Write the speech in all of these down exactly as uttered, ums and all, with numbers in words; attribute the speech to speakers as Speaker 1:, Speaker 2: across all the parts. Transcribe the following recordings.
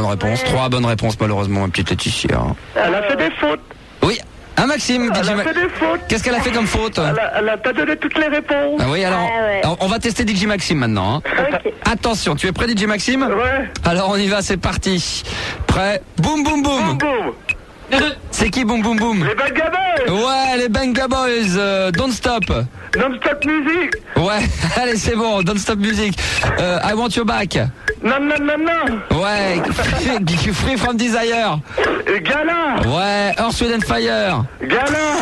Speaker 1: bonnes réponses. Ouais. Trois bonnes réponses, malheureusement, ma petite Laetitia.
Speaker 2: Elle a fait des fautes.
Speaker 1: Oui. Hein, Maxime?
Speaker 2: Elle
Speaker 1: D J
Speaker 2: a
Speaker 1: Ma...
Speaker 2: fait des fautes.
Speaker 1: Qu'est-ce qu'elle a fait comme faute?
Speaker 2: Elle a, elle a pas donné toutes les réponses.
Speaker 1: Ah oui, alors, ah ouais. alors on va tester D J Maxime maintenant. Hein. Okay. Attention, tu es prêt, D J Maxime?
Speaker 2: Ouais.
Speaker 1: Alors on y va, c'est parti. Prêt? Boum, boum, boum.
Speaker 2: Boum, boum.
Speaker 1: C'est qui Boum Boum Boum?
Speaker 2: Les Benga Boys.
Speaker 1: Ouais, les Benga Boys. euh, Don't Stop.
Speaker 2: Don't Stop Music.
Speaker 1: Ouais, allez c'est bon, Don't Stop Music. euh, I Want Your Back.
Speaker 2: Non, non, non, non.
Speaker 1: Ouais, Free From Desire.
Speaker 2: Et Gala.
Speaker 1: Ouais, Earth, Wind and Fire.
Speaker 2: Gala.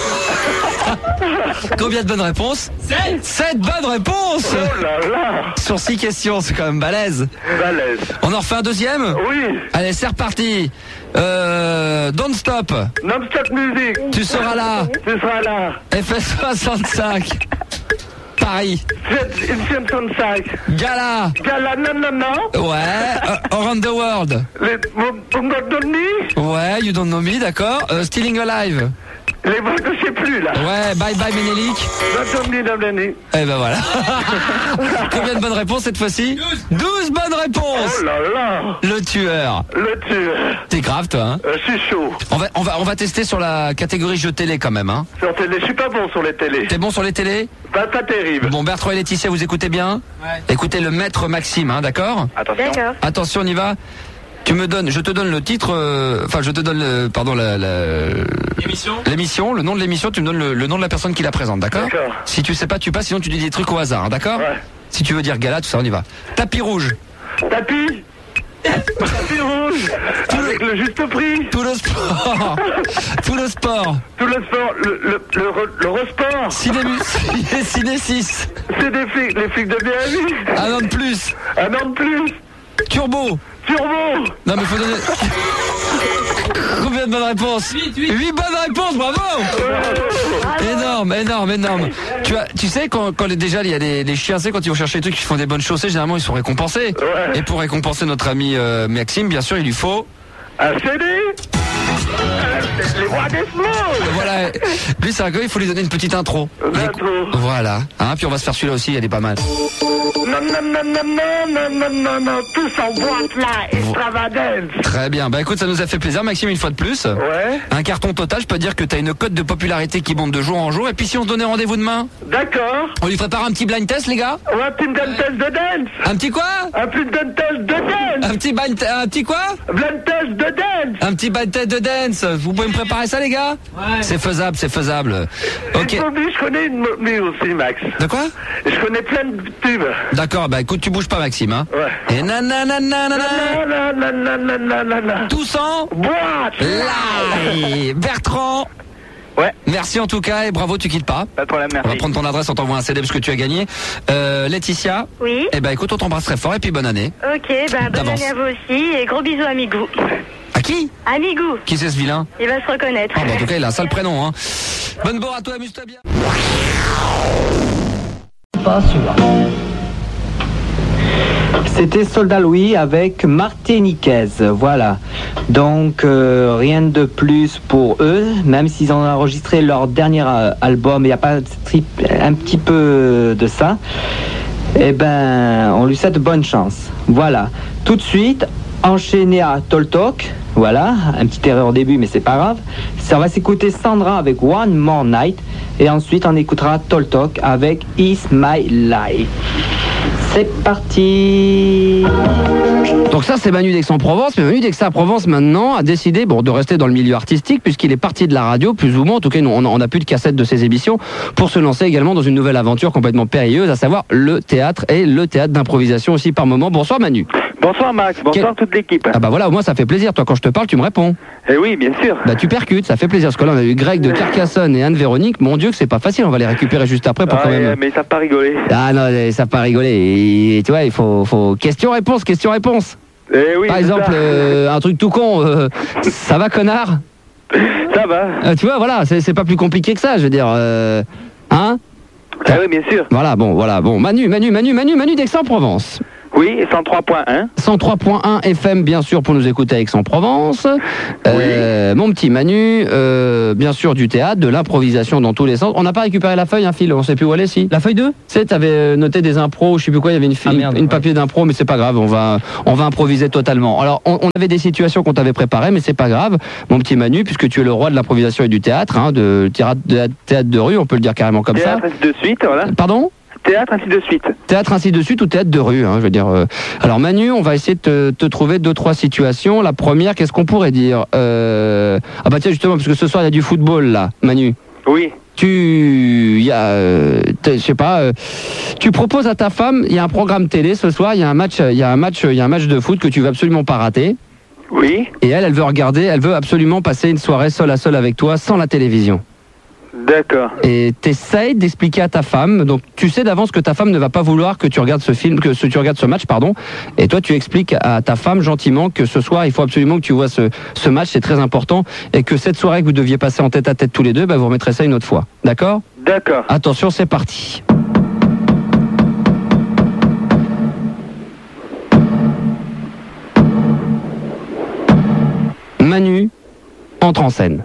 Speaker 1: Combien de bonnes réponses? Sept. Sept bonnes réponses.
Speaker 2: Oh là là.
Speaker 1: Sur six questions, c'est quand même balèze.
Speaker 2: Balèze.
Speaker 1: On en refait un deuxième?
Speaker 2: Oui.
Speaker 1: Allez, c'est reparti. Euh, Don't Stop.
Speaker 2: Don't Stop Music.
Speaker 1: Tu seras là.
Speaker 2: Tu seras là.
Speaker 1: F S soixante-cinq. Paris.
Speaker 2: soixante-cinq.
Speaker 1: Gala.
Speaker 2: Gala, non, non, non.
Speaker 1: Ouais. Uh, Around the World.
Speaker 2: Les Don't Know Me.
Speaker 1: Ouais, You Don't Know Me, d'accord. Uh, Stealing Alive.
Speaker 2: Les mots que je sais plus là.
Speaker 1: Ouais, Bye Bye Menelik.
Speaker 2: Don't Know Me, Don't Know Me.
Speaker 1: Eh ben voilà. Combien de bonnes réponses cette fois-ci? douze bonnes réponses.
Speaker 2: Oh là là.
Speaker 1: Le tueur.
Speaker 2: Le tueur.
Speaker 1: T'es grave toi, hein?
Speaker 2: euh, Je suis chaud.
Speaker 1: On va, on va, on va tester sur la catégorie jeux télé quand même, hein?
Speaker 2: Sur télé, je suis pas bon sur les télés.
Speaker 1: T'es bon sur les télés?
Speaker 2: Pas, pas terrible.
Speaker 1: Bon, Bertrand et Laetitia, vous écoutez bien? Ouais. Écoutez le maître Maxime, hein, d'accord?
Speaker 2: Attention.
Speaker 3: D'accord.
Speaker 1: Attention, on y va. Tu me donnes, je te donne le titre, enfin, euh, je te donne, le, pardon, la, la l'émission, l'émission, le nom de l'émission. Tu me donnes le, le nom de la personne qui la présente, d'accord? D'accord. Si tu sais pas, tu passes. Sinon, tu dis des trucs au hasard, d'accord? Ouais. Si tu veux dire gala, tout ça, on y va. Tapis rouge.
Speaker 2: Tapis. Tapis rouge. Tout avec le, le juste prix.
Speaker 1: Tout le sport. Tout le sport.
Speaker 2: Tout le sport. Le le le, le resport.
Speaker 1: Ciné Ciné six.
Speaker 2: C'est des flics, les flics de Miami.
Speaker 1: Un an de plus.
Speaker 2: Un an de plus.
Speaker 1: Turbo.
Speaker 2: Turbo.
Speaker 1: Non mais faut donner. Combien de bonnes réponses? huit bonnes réponses, bravo. Énorme, énorme, énorme. Tu as, tu sais quand, quand déjà il y a des, des chiens, c'est quand ils vont chercher des trucs qui font des bonnes chaussées, généralement ils sont récompensés. Ouais. Et pour récompenser notre ami euh, Maxime, bien sûr, il lui faut
Speaker 2: un C D. Les rois des flots.
Speaker 1: Voilà, lui c'est un gars, il faut lui donner une petite intro.
Speaker 2: L'intro.
Speaker 1: Voilà, hein, puis on va se faire celui-là aussi, elle est pas mal.
Speaker 2: Non, non, non, non, non, non, non, non, non, tous en boîte là, extravagance.
Speaker 1: Très bien, bah écoute, ça nous a fait plaisir, Maxime, une fois de plus.
Speaker 2: Ouais.
Speaker 1: Un carton total, je peux te dire que t'as une cote de popularité qui monte de jour en jour, et puis si on se donnait rendez-vous demain?
Speaker 2: D'accord.
Speaker 1: On lui prépare un petit blind test, les gars?
Speaker 2: Ouais, un petit blind test de dance.
Speaker 1: Un petit quoi?
Speaker 2: Un petit blind test de dance.
Speaker 1: Un petit blind, un petit quoi?
Speaker 2: Blind test de dance.
Speaker 1: Un petit blind test de dance. Vous pouvez me préparer ça, les gars? Ouais. C'est faisable, c'est faisable. Ok.
Speaker 2: Je connais une mobile aussi, Max.
Speaker 1: De quoi?
Speaker 2: Je connais plein de tubes.
Speaker 1: D'accord, bah écoute, tu bouges pas, Maxime, hein?
Speaker 2: Ouais.
Speaker 1: Et nanana. Tous en
Speaker 2: boîte.
Speaker 1: Live. Bertrand.
Speaker 2: Ouais.
Speaker 1: Merci en tout cas et bravo, tu quittes pas.
Speaker 2: Pas de problème, merci.
Speaker 1: On va prendre ton adresse, on t'envoie un C D parce que tu as gagné. Euh, Laetitia.
Speaker 3: Oui.
Speaker 1: Eh ben écoute, on t'embrasse très fort et puis bonne année.
Speaker 3: Ok, bah bonne année à vous aussi et gros bisous à Migou.
Speaker 1: À qui?
Speaker 3: Amigou.
Speaker 1: Qui c'est ce vilain?
Speaker 3: Il va se reconnaître.
Speaker 1: Ah bah en tout cas, il a un sale prénom, hein. Bonne bourre à toi, amuse-toi bien.
Speaker 4: Pas sûr. C'était Soldat Louis avec Martiniquez, voilà. Donc euh, rien de plus pour eux, même s'ils ont enregistré leur dernier album, il n'y a pas un petit peu de ça. Eh ben, on lui souhaite bonne chance. Voilà. Tout de suite, enchaîné à Tall Talk. Voilà, un petit erreur au début, mais c'est pas grave. Ça va s'écouter Sandra avec One More Night. Et ensuite, on écoutera Tall Talk avec Is My Life. C'est parti.
Speaker 1: Donc ça, c'est Manu d'Aix-en-Provence. Mais Manu d'Aix-en-Provence, maintenant, a décidé bon, de rester dans le milieu artistique, puisqu'il est parti de la radio, plus ou moins. En tout cas, nous, on n'a plus de cassette de ses émissions, pour se lancer également dans une nouvelle aventure complètement périlleuse, à savoir le théâtre et le théâtre d'improvisation aussi par moment. Bonsoir Manu.
Speaker 2: Bonsoir Max, bonsoir Quel... toute l'équipe.
Speaker 1: Ah bah voilà, au moins ça fait plaisir. Toi, quand je te parle, tu me réponds.
Speaker 2: Eh oui, bien sûr.
Speaker 1: Bah tu percutes, ça fait plaisir. Parce que là, on a eu Greg de Carcassonne et Anne-Véronique. Mon Dieu, que c'est pas facile. On va les récupérer juste après pour
Speaker 2: ah,
Speaker 1: quand même.
Speaker 2: Mais ils savent pas rigoler.
Speaker 1: Ah non, ils savent pas rigoler. Et, tu vois, il faut, faut... question-réponse, question-réponse.
Speaker 2: Eh oui.
Speaker 1: Par exemple, euh, un truc tout con. Euh, ça va, connard?
Speaker 2: Ça va.
Speaker 1: Euh, tu vois, voilà, c'est pas plus compliqué que ça. Je veux dire, euh, hein?
Speaker 2: Ah oui, bien sûr.
Speaker 1: Voilà, bon, voilà, bon. Manu, Manu, Manu, Manu, Manu d'Aix-en-Provence.
Speaker 5: Oui, cent trois point un.
Speaker 1: cent trois point un F M, bien sûr, pour nous écouter à Aix-en-Provence. Euh,
Speaker 5: Oui.
Speaker 1: Mon petit Manu, euh, bien sûr, du théâtre, de l'improvisation dans tous les sens. On n'a pas récupéré la feuille, un fil, on sait plus où elle est, si.
Speaker 6: La feuille deux?
Speaker 1: Tu sais, t'avais noté des impros, je sais plus quoi, il y avait une,
Speaker 6: Ah,
Speaker 1: une,
Speaker 6: merde,
Speaker 1: une
Speaker 6: ouais.
Speaker 1: papier d'impro, mais c'est pas grave, on va, on va improviser totalement. Alors, on, on avait des situations qu'on t'avait préparées, mais c'est pas grave, mon petit Manu, puisque tu es le roi de l'improvisation et du théâtre, hein, de, théâtre, de théâtre de rue, on peut le dire carrément comme
Speaker 5: Théâtre,
Speaker 1: ça.
Speaker 5: ainsi de suite, voilà.
Speaker 1: Pardon?
Speaker 5: Théâtre, ainsi de suite.
Speaker 1: Théâtre ainsi de suite ou théâtre de rue, hein, je veux dire. euh. Alors Manu, on va essayer de te, te trouver deux trois situations. La première, qu'est-ce qu'on pourrait dire euh... Ah bah tiens justement, parce que ce soir il y a du football là, Manu.
Speaker 5: Oui.
Speaker 1: Tu, il y a, euh, je sais pas, euh, tu proposes à ta femme, il y a un programme télé ce soir, il y a un match, il y a un match, il y a un match de foot que tu veux absolument pas rater.
Speaker 5: Oui.
Speaker 1: Et elle, elle veut regarder, elle veut absolument passer une soirée seule à seule avec toi, sans la télévision.
Speaker 5: D'accord.
Speaker 1: Et t'essayes d'expliquer à ta femme, donc tu sais d'avance que ta femme ne va pas vouloir que tu regardes ce film, que ce, tu regardes ce match, pardon, et toi tu expliques à ta femme gentiment que ce soir il faut absolument que tu vois ce, ce match, c'est très important, et que cette soirée que vous deviez passer en tête à tête tous les deux, bah, vous remettrez ça une autre fois, d'accord?
Speaker 5: D'accord.
Speaker 1: Attention, c'est parti. Manu entre en scène.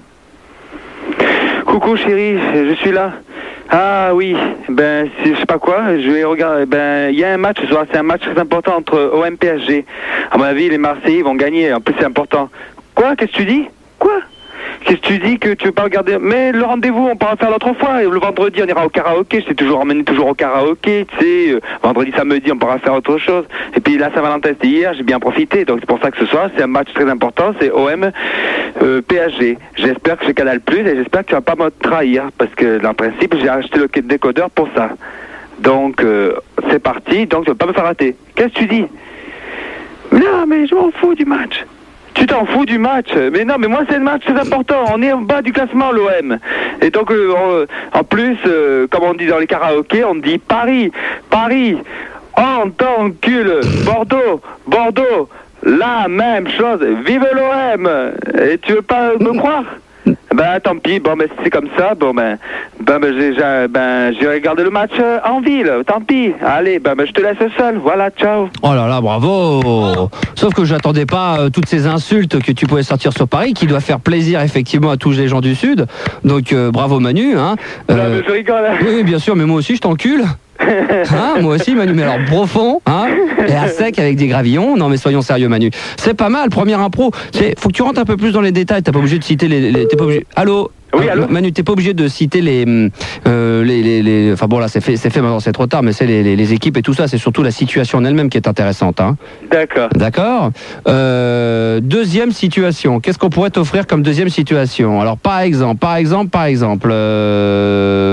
Speaker 5: Coucou chérie, je suis là. Ah oui, ben c'est- je sais pas quoi, je vais regarder. Ben il y a un match ce soir, c'est un match très important entre O M P S G. À mon avis, les Marseillais vont gagner. En plus c'est important. Quoi? Qu'est-ce que tu dis? Quoi? Qu'est-ce que tu dis que tu veux pas regarder? Mais le rendez-vous, on pourra le faire l'autre fois. Le vendredi, on ira au karaoké. Je t'ai toujours emmené toujours au karaoké, tu sais. Euh, vendredi, samedi, on pourra faire autre chose. Et puis là, Saint-Valentin, c'était hier, j'ai bien profité. Donc c'est pour ça que ce soir, c'est un match très important. C'est O M euh, P S G. J'espère que j'ai Canal Plus et j'espère que tu vas pas me trahir. Parce que dans le principe, j'ai acheté le décodeur pour ça. Donc euh, c'est parti. Donc tu vas pas me faire rater. Qu'est-ce que tu dis? Non, mais je m'en fous du match. Tu t'en fous du match? Mais non, mais moi c'est un match très important. On est au bas du classement, l'O M. Et donc, euh, on- en plus, euh, comme on dit dans les karaokés, on dit Paris, Paris, on t'encule, Bordeaux, Bordeaux, la même chose, vive l'O M. Et tu veux pas me croire? Ben tant pis, bon ben si c'est comme ça, bon ben, ben, ben j'ai j'ai- ben, j'ai regardé le match euh, en ville, tant pis. Allez, ben, ben je te laisse seul, voilà, ciao.
Speaker 1: Oh là là, bravo! Sauf que je n'attendais pas euh, toutes ces insultes que tu pouvais sortir sur Paris, qui doit faire plaisir effectivement à tous les gens du Sud. Donc euh, bravo Manu. Hein.
Speaker 5: Non,
Speaker 1: Euh,
Speaker 5: mais je rigole. hein.
Speaker 1: oui, bien sûr, mais moi aussi je t'encule. Hein, moi aussi Manu, mais alors profond, hein, et à sec avec des gravillons. Non mais soyons sérieux Manu. C'est pas mal, première impro. C'est, faut que tu rentres un peu plus dans les détails. T'es pas obligé de citer les. les- t'es pas obligé. Allô.
Speaker 5: Oui, allô.
Speaker 1: Manu, t'es pas obligé de citer les, euh, les, les, les- enfin bon là c'est fait, c'est fait maintenant, c'est trop tard, mais c'est les, les, les équipes et tout ça. C'est surtout la situation en elle-même qui est intéressante. Hein.
Speaker 5: D'accord.
Speaker 1: D'accord. Euh, deuxième situation. Qu'est-ce qu'on pourrait t'offrir comme deuxième situation? Alors par exemple, par exemple, par exemple. euh,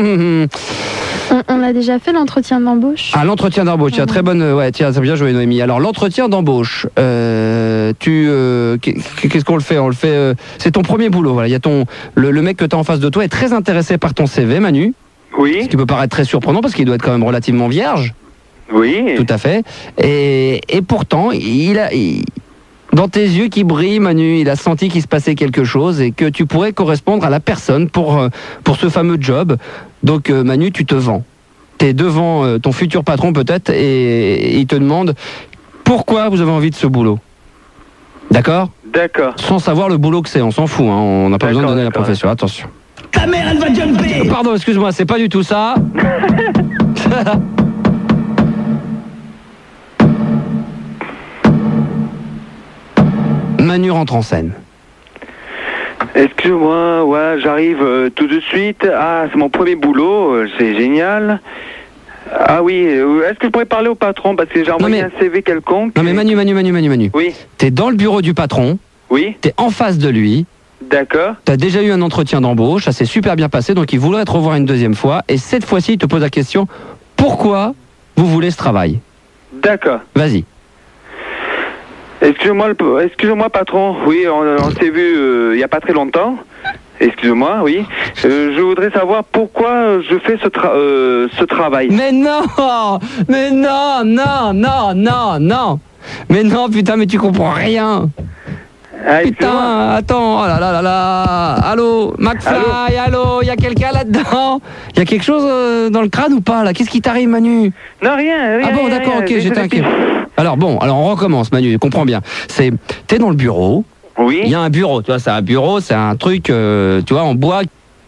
Speaker 7: On, on a déjà fait l'entretien d'embauche.
Speaker 1: Ah, l'entretien d'embauche, tiens, très bonne. Ouais, tiens, c'est bien joué, Noémie. Alors, l'entretien d'embauche, euh, tu. euh, Qu'est-ce qu'on le fait? On le fait. euh, c'est ton premier boulot, voilà. Il y a ton. Le, le mec que tu as en face de toi est très intéressé par ton C V, Manu.
Speaker 5: Oui,
Speaker 1: Ce qui peut paraître très surprenant parce qu'il doit être quand même relativement vierge.
Speaker 5: oui.
Speaker 1: Tout à fait. Et, et pourtant, il a. il- dans tes yeux qui brillent, Manu, il a senti qu'il se passait quelque chose et que tu pourrais correspondre à la personne pour, euh, pour ce fameux job. Donc, euh, Manu, tu te vends. Tu es devant euh, ton futur patron peut-être et, et il te demande pourquoi vous avez envie de ce boulot. D'accord?
Speaker 5: D'accord.
Speaker 1: Sans savoir le boulot que c'est, on s'en fout, hein, on n'a pas besoin de
Speaker 5: D'accord,
Speaker 1: donner la
Speaker 5: d'accord.
Speaker 1: profession, attention.
Speaker 6: Ta mère, elle va jumper!
Speaker 1: Pardon, excuse-moi, c'est pas du tout ça. Manu rentre en scène.
Speaker 5: Excuse-moi, ouais, j'arrive euh, tout de suite. Ah, c'est mon premier boulot, euh, c'est génial. Ah oui, euh, est-ce que je pourrais parler au patron parce que j'ai envoyé
Speaker 1: mais-
Speaker 5: un C V quelconque?
Speaker 1: Non mais Manu, Manu, Manu, Manu, Manu.
Speaker 5: Oui,
Speaker 1: T'es dans le bureau du patron,
Speaker 5: oui,
Speaker 1: t'es en face de lui,
Speaker 5: d'accord.
Speaker 1: t'as déjà eu un entretien d'embauche, ça s'est super bien passé, donc il voudrait te revoir une deuxième fois, et cette fois-ci il te pose la question, pourquoi vous voulez ce travail?
Speaker 5: D'accord.
Speaker 1: Vas-y.
Speaker 5: Excusez-moi, le- excusez-moi, patron. Oui, on, on s'est vu euh, il n'y a pas très longtemps. Excusez-moi, oui. Euh, je voudrais savoir pourquoi je fais ce, tra- euh, ce travail.
Speaker 1: Mais non, mais non, non, non, non, non. Mais non, putain, mais tu comprends rien.
Speaker 5: Ah,
Speaker 1: Putain, attends, oh là là là là. Allô, McFly, allô, il y a quelqu'un là-dedans? Il y a quelque chose euh, dans le crâne ou pas là? Qu'est-ce qui t'arrive, Manu?
Speaker 5: Non, rien, rien.
Speaker 1: Ah bon,
Speaker 5: rien,
Speaker 1: d'accord,
Speaker 5: rien,
Speaker 1: ok,
Speaker 5: j'ai
Speaker 1: j'étais
Speaker 5: fait des
Speaker 1: inquiet. Alors bon, alors on recommence, Manu, comprends bien. C'est, t'es dans le bureau.
Speaker 5: Oui.
Speaker 1: Il y a un bureau, tu vois, c'est un bureau, c'est un truc, euh, tu vois, en bois.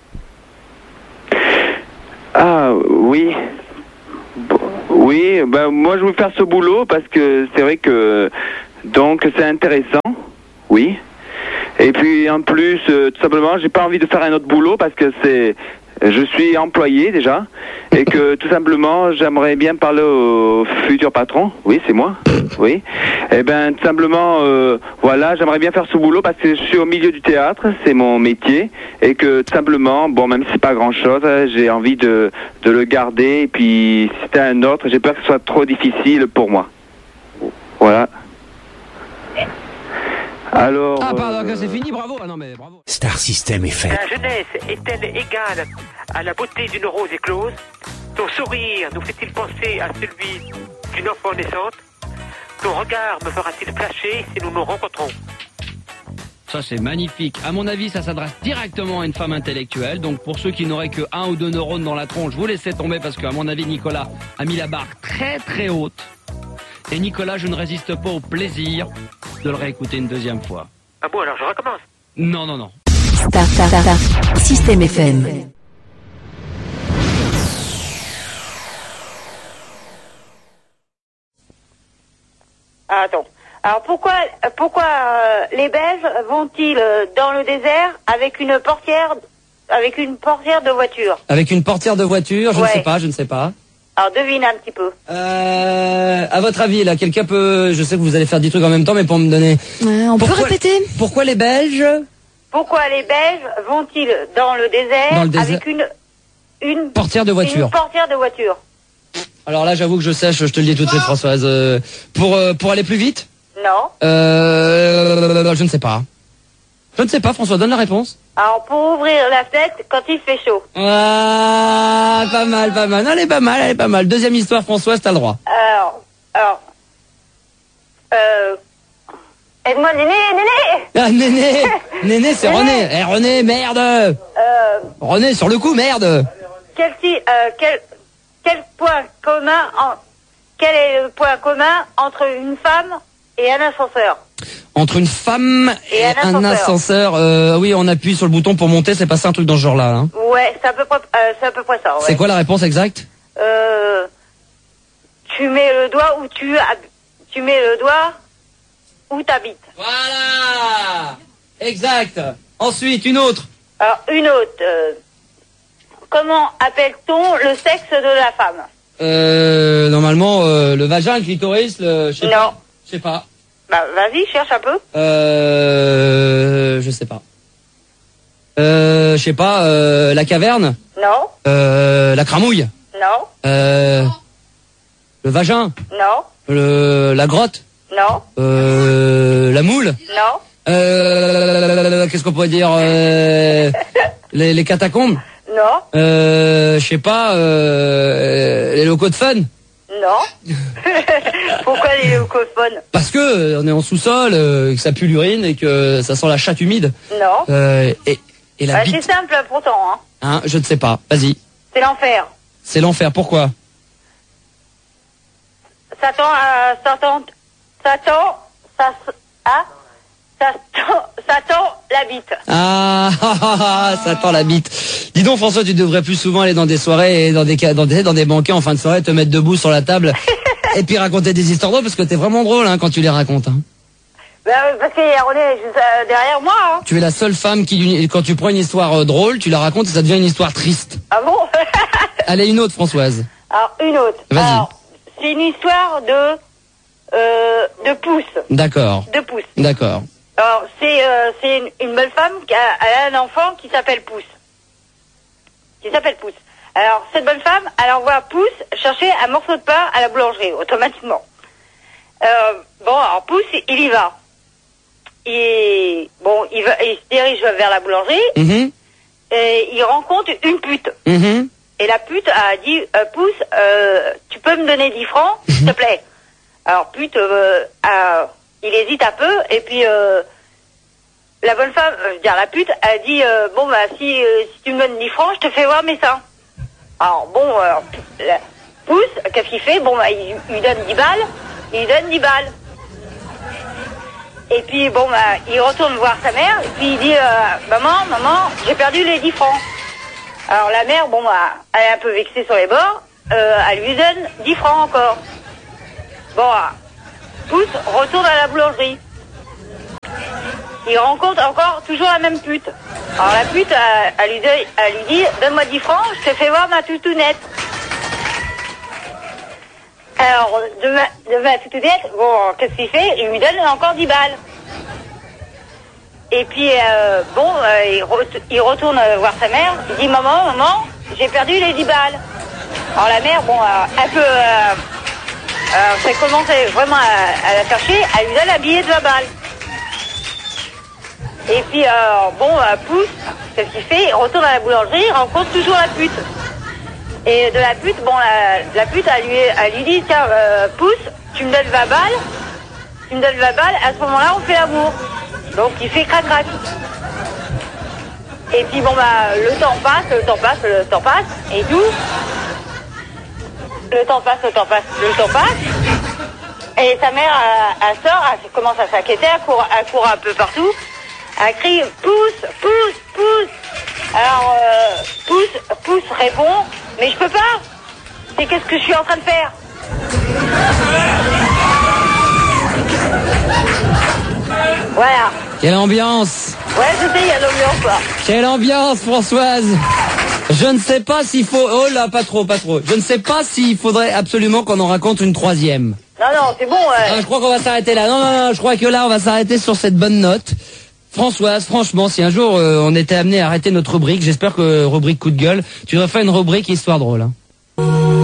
Speaker 5: Ah, oui. Bon, oui, ben moi je veux faire ce boulot parce que c'est vrai que donc c'est intéressant, oui. Et puis en plus, euh, tout simplement, j'ai pas envie de faire un autre boulot parce que c'est, je suis employé déjà et que tout simplement j'aimerais bien parler au futur patron. Oui, c'est moi. Oui. Et ben tout simplement, euh, voilà, j'aimerais bien faire ce boulot parce que je suis au milieu du théâtre, c'est mon métier et que tout simplement, bon, même si c'est pas grand chose, j'ai envie de de le garder et puis si c'était un autre, j'ai peur que ce soit trop difficile pour moi. Voilà. Alors.
Speaker 1: Ah, pardon,
Speaker 5: euh,
Speaker 1: c'est fini, bravo. Ah non, mais bravo.
Speaker 6: Star System F M.
Speaker 2: La jeunesse est-elle égale à la beauté d'une rose éclose? Ton sourire nous fait-il penser à celui d'une enfant naissante? Ton regard me fera-t-il flasher si nous nous rencontrons?
Speaker 1: Ça, c'est magnifique. À mon avis, ça s'adresse directement à une femme intellectuelle. Donc, pour ceux qui n'auraient que un ou deux neurones dans la tronche, vous laissez tomber parce qu'à mon avis, Nicolas a mis la barre très très haute. Et Nicolas, je ne résiste pas au plaisir de le réécouter une deuxième fois.
Speaker 2: Ah bon, alors je recommence.
Speaker 1: Non, non, non.
Speaker 8: Star, star, star, star. System F M.
Speaker 3: Ah, attends. Alors pourquoi, pourquoi euh, les Belges vont-ils euh, dans le désert avec une portière, avec une portière de voiture?
Speaker 1: Avec une portière de voiture, je
Speaker 3: Ouais.
Speaker 1: ne sais pas, je ne sais pas.
Speaker 3: Alors devine un petit peu.
Speaker 1: Euh, à votre avis, là, quelqu'un peut... Je sais que vous allez faire dix trucs en même temps, mais pour me donner...
Speaker 7: Ouais, on
Speaker 1: Pourquoi-
Speaker 7: peut répéter?
Speaker 1: Pourquoi les Belges
Speaker 3: Pourquoi les Belges vont-ils dans le désert,
Speaker 1: Dans le désert.
Speaker 3: avec une une
Speaker 1: Portière de voiture.
Speaker 3: Une portière de voiture.
Speaker 1: Alors là, j'avoue que je sèche, je te le dis tout de suite, Françoise. Euh, pour, euh, pour aller plus vite
Speaker 3: Non.
Speaker 1: Euh... Je ne sais pas. Je ne sais pas, François, donne la réponse.
Speaker 3: Alors pour ouvrir la fenêtre quand il fait chaud.
Speaker 1: Ah, pas mal, pas mal. Non, elle est pas mal, elle est pas mal. Deuxième histoire, Françoise, t'as le droit.
Speaker 3: Alors, alors, euh, aide-moi, Néné, Néné.
Speaker 1: Ah, Néné Néné, c'est René. Eh, René, merde
Speaker 3: Euh,
Speaker 1: René, sur le coup, merde
Speaker 3: quel, si- euh, quel, quel point commun en, quel est le point commun entre une femme et un ascenseur?
Speaker 1: Entre une femme et,
Speaker 3: Et un
Speaker 1: un
Speaker 3: ascenseur.
Speaker 1: ascenseur, euh, oui, on appuie sur le bouton pour monter, c'est pas ça un truc dans ce genre-là. Hein.
Speaker 3: Ouais, c'est à peu près, euh, c'est à peu près ça. Ouais.
Speaker 1: C'est quoi la réponse exacte?
Speaker 3: Euh, tu mets le doigt où tu hab- tu mets le doigt où t'habites.
Speaker 1: Voilà. Exact. Ensuite, une autre.
Speaker 3: Alors une autre. euh, comment appelle-t-on le sexe de la femme?
Speaker 1: Euh, normalement, euh, le vagin, le clitoris, le... Je sais
Speaker 3: Non.
Speaker 1: pas. Je sais pas.
Speaker 3: Bah vas-y, cherche un peu.
Speaker 1: Euh, je sais pas. Euh, je sais pas, euh, la caverne,
Speaker 3: Non,
Speaker 1: euh, la cramouille,
Speaker 3: non,
Speaker 1: euh, le vagin,
Speaker 3: non,
Speaker 1: le, la grotte,
Speaker 3: non,
Speaker 1: euh, la moule,
Speaker 3: non,
Speaker 1: euh, qu'est-ce qu'on pourrait dire, euh, les, les catacombes,
Speaker 3: non,
Speaker 1: euh, je sais pas, euh, les locaux de fun.
Speaker 3: non. Pourquoi les leucophones?
Speaker 1: Parce que euh, on est en sous-sol, euh, que ça pue l'urine et que ça sent la chatte humide.
Speaker 3: Non.
Speaker 1: Euh, et, et la
Speaker 3: Ah, c'est
Speaker 1: bite,
Speaker 3: simple pourtant, hein.
Speaker 1: hein, je ne sais pas. Vas-y,
Speaker 3: C'est l'enfer.
Speaker 1: c'est l'enfer. Pourquoi?
Speaker 3: Satan, euh, Satan, Satan, ça, ah, Satan, Satan, la bite.
Speaker 1: Ah, ah, ah, ah, ça tend la bite. Dis donc, François, tu devrais plus souvent aller dans des soirées et dans des ca- dans des dans des banquets en fin de soirée, te mettre debout sur la table et puis raconter des histoires drôles parce que t'es vraiment drôle hein, quand tu les racontes. Hein.
Speaker 3: Ben, parce qu'il y a René juste euh, derrière moi, hein.
Speaker 1: Tu es la seule femme qui, quand tu prends une histoire euh, drôle, tu la racontes et ça devient une histoire triste.
Speaker 3: Ah bon?
Speaker 1: Allez, une autre, Françoise.
Speaker 3: Alors, une autre.
Speaker 1: Vas-y.
Speaker 3: Alors, c'est une histoire de, euh, de pouce.
Speaker 1: D'accord,
Speaker 3: De pouce.
Speaker 1: d'accord.
Speaker 3: Alors, c'est euh, c'est une, une belle femme qui a, elle a un enfant qui s'appelle Pouce. Qui s'appelle Pouce. Alors, cette bonne femme, elle envoie Pouce chercher un morceau de pain à la boulangerie, automatiquement. Euh, bon, alors Pouce, il y va. Et, bon, il, va, il se dirige vers la boulangerie,
Speaker 1: Mhm,
Speaker 3: et il rencontre une pute.
Speaker 1: mhm.
Speaker 3: Et la pute a dit, euh, Pouce, euh, tu peux me donner dix francs, s'il te plaît? Alors, pute, euh, a- il hésite un peu, et puis, euh, la bonne femme, euh, je veux dire la pute, elle dit euh, bon bah si, euh, si tu me donnes dix francs, je te fais voir mes seins. Alors bon, alors, la pousse, qu'est-ce qu'il fait? Bon bah il, il lui donne dix balles, il lui donne dix balles. Et puis bon bah il retourne voir sa mère, et puis il dit euh, maman, maman, j'ai perdu les dix francs. Alors la mère, bon bah, elle est un peu vexée sur les bords, euh, elle lui donne dix francs encore. Bon, pousse, retourne à la boulangerie. Il rencontre encore toujours la même pute. Alors la pute, elle, elle, lui, dit, elle lui dit, donne-moi dix francs, je te fais voir ma toutounette. Alors, de ma, de ma toutounette, bon, qu'est-ce qu'il fait? Il lui donne encore dix balles. Et puis, euh, bon, euh, il, re, il retourne voir sa mère, il dit, maman, maman, j'ai perdu les dix balles. Alors la mère, bon, euh, un peu, euh, euh, ça commence vraiment à, à la chercher, elle lui donne un billet de vingt balles. Et puis, euh, bon, euh, pousse, qu'est-ce qu'il fait? Il retourne à la boulangerie, il rencontre toujours la pute. Et de la pute, bon, la, la pute, elle lui, elle lui dit, tiens, euh, pousse, tu me donnes vingt balles, tu me donnes vingt balles, à ce moment-là, on fait l'amour. Donc il fait crac-crac. Et puis bon bah le temps passe, le temps passe, le temps passe, et tout. Le temps passe, le temps passe, le temps passe. Et sa mère, elle, elle sort, elle commence à s'inquiéter, elle court, elle court un peu partout. Elle crie pousse, pousse, pousse. Alors euh, pousse, pousse répond, mais je peux pas. C'est qu'est-ce que je suis en train de faire? Voilà.
Speaker 1: Quelle ambiance!
Speaker 3: Ouais, je sais, il y a l'ambiance là.
Speaker 1: Quelle ambiance, Françoise! Je ne sais pas s'il faut... Oh là, pas trop, pas trop. Je ne sais pas s'il faudrait absolument qu'on en raconte une troisième.
Speaker 3: Non, non, c'est bon. Ouais.
Speaker 1: Ah, je crois qu'on va s'arrêter là. Non, non, non, je crois que là, on va s'arrêter sur cette bonne note. Françoise, franchement, si un jour euh, on était amené à arrêter notre rubrique, j'espère que rubrique coup de gueule, tu devrais faire une rubrique histoire drôle. Hein.